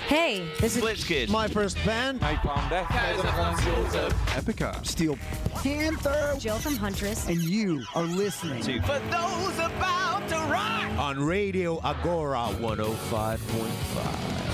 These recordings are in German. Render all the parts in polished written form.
Hey, this is Blitzkid. My first band. Napalm Death. Epica. Steel Panther. Jill from Huntress. And you are listening To For Those About to Rock on Radio Agora 105.5.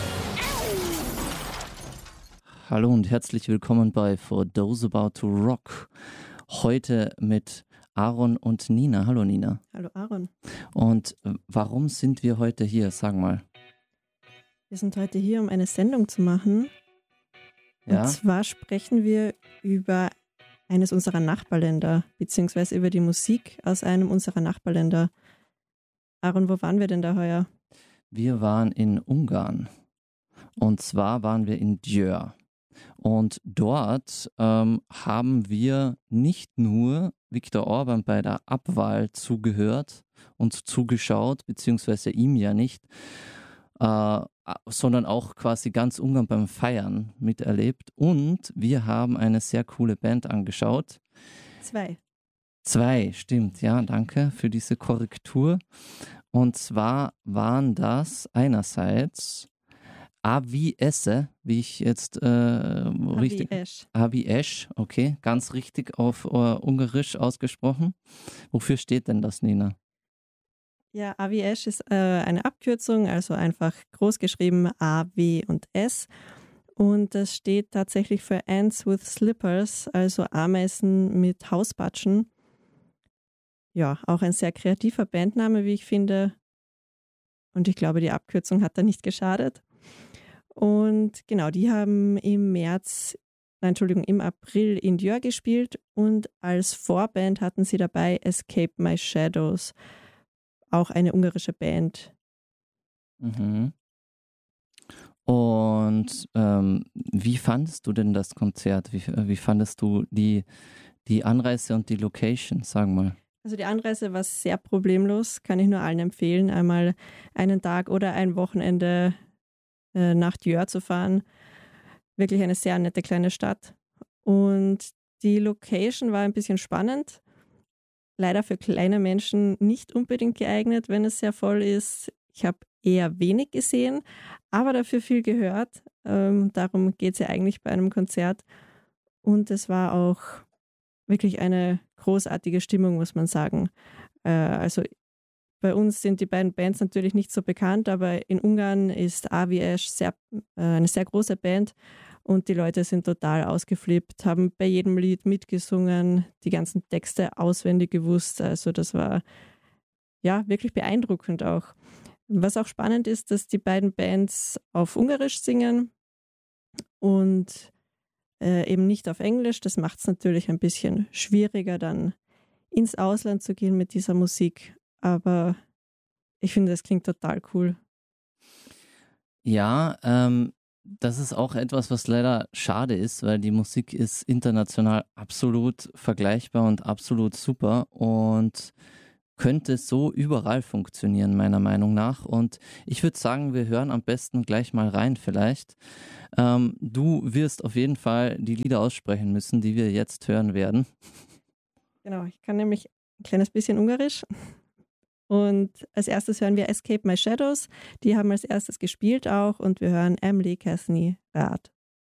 Hallo und herzlich willkommen bei For Those About to Rock. Heute mit Aaron und Nina. Hallo Nina. Hallo Aaron. Und warum sind wir heute hier? Sag mal. Wir sind heute hier, um eine Sendung zu machen. Ja? Und zwar sprechen wir über eines unserer Nachbarländer, beziehungsweise über die Musik aus einem unserer Nachbarländer. Aaron, wo waren wir denn da heuer? Wir waren in Ungarn. Und zwar waren wir in Győr. Und dort haben wir nicht nur Viktor Orban bei der Abwahl zugehört und zugeschaut, beziehungsweise ihm ja nicht, sondern auch quasi ganz Ungarn beim Feiern miterlebt. Und wir haben eine sehr coole Band angeschaut. Zwei, stimmt, ja, danke für diese Korrektur. Und zwar waren das einerseits Avi Esse, wie ich jetzt richtig... Avi Esch, okay, ganz richtig auf Ungarisch ausgesprochen. Wofür steht denn das, Nina? Ja, Avi Esch ist eine Abkürzung, also einfach groß geschrieben A, W und S. Und das steht tatsächlich für Ants with Slippers, also Ameisen mit Hauspatschen. Ja, auch ein sehr kreativer Bandname, wie ich finde. Und ich glaube, die Abkürzung hat da nicht geschadet. Und genau, die haben im April in Győr gespielt und als Vorband hatten sie dabei Escape My Shadows, auch eine ungarische Band. Mhm. Und wie fandest du denn das Konzert? Wie fandest du die Anreise und die Location, sag mal? Also die Anreise war sehr problemlos, kann ich nur allen empfehlen, einmal einen Tag oder ein Wochenende nach Győr zu fahren. Wirklich eine sehr nette kleine Stadt. Und die Location war ein bisschen spannend. Leider für kleine Menschen nicht unbedingt geeignet, wenn es sehr voll ist. Ich habe eher wenig gesehen, aber dafür viel gehört. Darum geht es ja eigentlich bei einem Konzert. Und es war auch wirklich eine großartige Stimmung, muss man sagen. Also bei uns sind die beiden Bands natürlich nicht so bekannt, aber in Ungarn ist Avi Esch eine sehr große Band und die Leute sind total ausgeflippt, haben bei jedem Lied mitgesungen, die ganzen Texte auswendig gewusst. Also das war ja wirklich beeindruckend auch. Was auch spannend ist, dass die beiden Bands auf Ungarisch singen und eben nicht auf Englisch. Das macht es natürlich ein bisschen schwieriger, dann ins Ausland zu gehen mit dieser Musik. Aber ich finde, das klingt total cool. Ja, das ist auch etwas, was leider schade ist, weil die Musik ist international absolut vergleichbar und absolut super und könnte so überall funktionieren, meiner Meinung nach. Und ich würde sagen, wir hören am besten gleich mal rein vielleicht. Du wirst auf jeden Fall die Lieder aussprechen müssen, die wir jetzt hören werden. Genau, ich kann nämlich ein kleines bisschen Ungarisch. Und als erstes hören wir Escape My Shadows. Die haben als erstes gespielt auch und wir hören Emlékezni rád.